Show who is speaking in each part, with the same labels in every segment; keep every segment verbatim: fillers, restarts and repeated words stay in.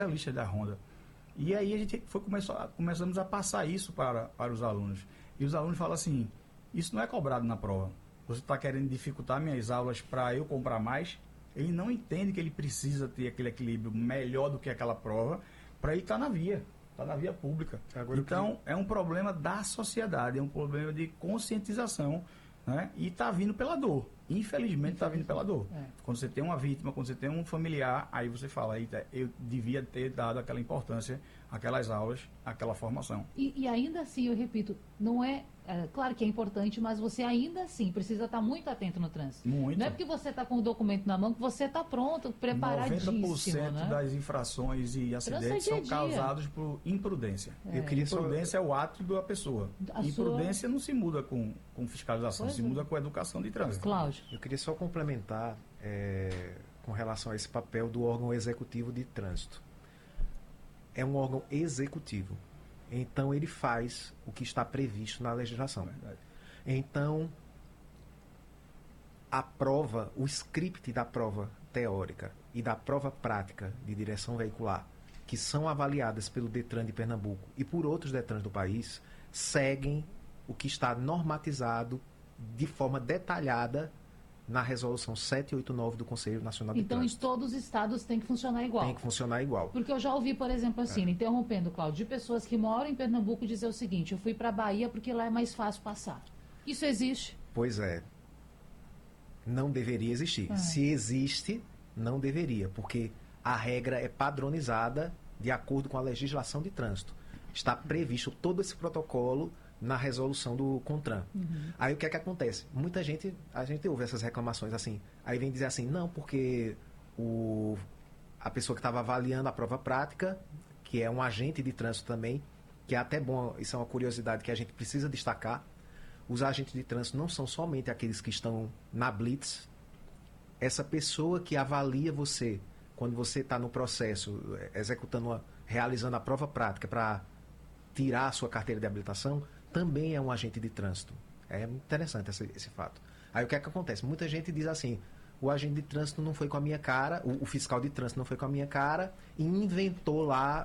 Speaker 1: lista da Honda. E aí a gente foi, começou, começamos a passar isso para, para os alunos. E os alunos falam assim, isso não é cobrado na prova. Você está querendo dificultar minhas aulas para eu comprar mais? Ele não entende que ele precisa ter aquele equilíbrio melhor do que aquela prova para ele estar na via, estar na via pública. Agora, então, é um problema da sociedade, é um problema de conscientização, né? E está vindo pela dor. Infelizmente, está vindo pela dor. É. Quando você tem uma vítima, quando você tem um familiar, aí você fala, eita, eu devia ter dado aquela importância, aquelas aulas, aquela formação.
Speaker 2: E, e ainda assim, eu repito, não é, é... Claro que é importante, mas você ainda assim precisa estar muito atento no trânsito.
Speaker 1: Muito.
Speaker 2: Não é porque você está com o documento na mão que você está pronto, preparadíssimo.
Speaker 1: noventa por cento né? das infrações e acidentes
Speaker 2: dia
Speaker 1: são causados por imprudência.
Speaker 2: É.
Speaker 1: Eu queria imprudência só... é o ato da pessoa. A imprudência sua... não se muda com, com fiscalização, pois se é. muda com educação de trânsito.
Speaker 2: Cláudio.
Speaker 3: Eu queria só complementar é, com relação a esse papel do órgão executivo de trânsito. É um órgão executivo. Então, ele faz o que está previsto na legislação. Verdade. Então, a prova, o script da prova teórica e da prova prática de direção veicular, que são avaliadas pelo DETRAN de Pernambuco e por outros DETRANs do país, seguem o que está normatizado de forma detalhada na resolução setecentos e oitenta e nove do Conselho Nacional de
Speaker 2: então,
Speaker 3: Trânsito.
Speaker 2: Então, em todos os estados tem que funcionar igual?
Speaker 3: Tem que funcionar igual.
Speaker 2: Porque eu já ouvi, por exemplo, assim, é. interrompendo, Cláudio, de pessoas que moram em Pernambuco dizer o seguinte, eu fui para a Bahia porque lá é mais fácil passar. Isso existe?
Speaker 3: Pois é. Não deveria existir. Ah. Se existe, não deveria, porque a regra é padronizada de acordo com a legislação de trânsito. Está previsto todo esse protocolo na resolução do CONTRAN. Uhum. Aí o que é que acontece? Muita gente, a gente ouve essas reclamações assim, aí vem dizer assim, não, porque o, a pessoa que estava avaliando a prova prática, que é um agente de trânsito também, que é até bom, isso é uma curiosidade que a gente precisa destacar, os agentes de trânsito não são somente aqueles que estão na blitz, essa pessoa que avalia você, quando você está no processo, executando, uma, realizando a prova prática para tirar a sua carteira de habilitação, também é um agente de trânsito. É interessante esse, esse fato. Aí o que é que acontece? Muita gente diz assim, o agente de trânsito não foi com a minha cara, o, o fiscal de trânsito não foi com a minha cara e inventou lá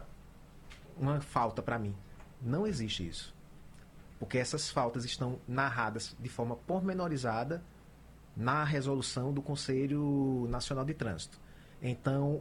Speaker 3: uma falta para mim. Não existe isso. Porque essas faltas estão narradas de forma pormenorizada na resolução do Conselho Nacional de Trânsito. Então,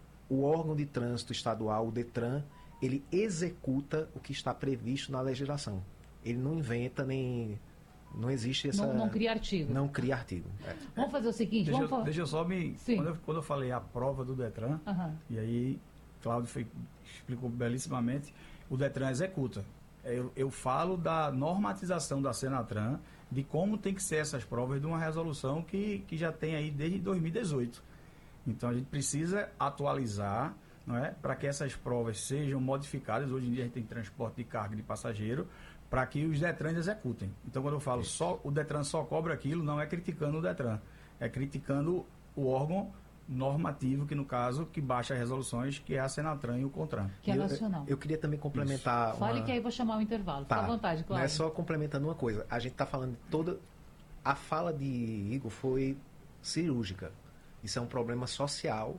Speaker 3: o órgão de trânsito estadual, o DETRAN, ele executa o que está previsto na legislação. Ele não inventa nem... Não existe essa...
Speaker 2: Não, não cria artigo.
Speaker 3: Não cria artigo. É.
Speaker 2: Vamos fazer o seguinte...
Speaker 1: Deixa,
Speaker 2: vamos
Speaker 1: eu,
Speaker 2: fa...
Speaker 1: deixa eu só me... Quando eu, quando eu falei a prova do DETRAN, uhum. e aí Cláudio foi, explicou belíssimamente, o DETRAN executa. Eu, eu falo da normatização da Senatran, de como tem que ser essas provas de uma resolução que, que já tem aí desde dois mil e dezoito. Então a gente precisa atualizar, não é, para que essas provas sejam modificadas. Hoje em dia a gente tem transporte de carga e de passageiro, para que os DETRANs executem. Então quando eu falo só o DETRAN só cobra aquilo, não é criticando o DETRAN, é criticando o órgão normativo, que no caso, que baixa as resoluções, que é a Senatran e o CONTRAN.
Speaker 2: Que é nacional.
Speaker 3: Eu, eu queria também complementar...
Speaker 2: Fale uma... que aí vou chamar o intervalo. Fica
Speaker 3: tá.
Speaker 2: à vontade, Cláudio.
Speaker 3: Não é só complementando uma coisa. A gente está falando toda... A fala de Igor foi cirúrgica. Isso é um problema social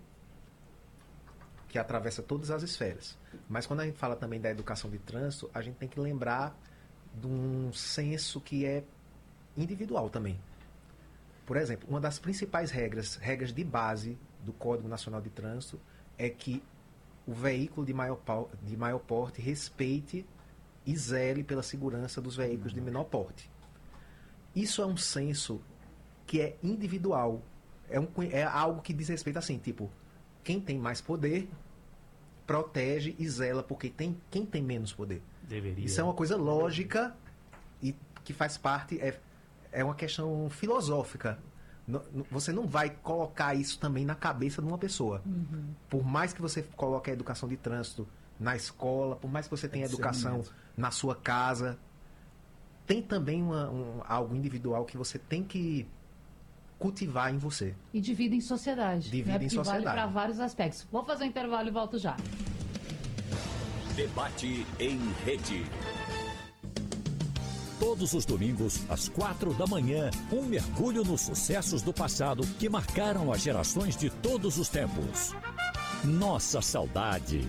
Speaker 3: que atravessa todas as esferas. Mas quando a gente fala também da educação de trânsito, a gente tem que lembrar de um senso que é individual também. Por exemplo, uma das principais regras, regras de base do Código Nacional de Trânsito, é que o veículo de maior, de maior porte respeite e zele pela segurança dos veículos de menor porte. Isso é um senso que é individual. É, um, é algo que diz respeito assim, tipo, quem tem mais poder protege e zela porque tem, quem tem menos poder.
Speaker 4: Deveria.
Speaker 3: Isso é uma coisa lógica e que faz parte... É, É uma questão filosófica. Você não vai colocar isso também na cabeça de uma pessoa. Uhum. Por mais que você coloque a educação de trânsito na escola, por mais que você tenha educação na sua casa, tem também uma, um, algo individual que você tem que cultivar em você.
Speaker 2: E de vida em sociedade.
Speaker 3: De vida
Speaker 2: né?
Speaker 3: em sociedade.
Speaker 2: Vale para vários aspectos. Vou fazer um intervalo e volto já.
Speaker 5: Debate em rede.
Speaker 6: Todos os domingos, às quatro da manhã, um mergulho nos sucessos do passado que marcaram as gerações de todos os tempos. Nossa saudade.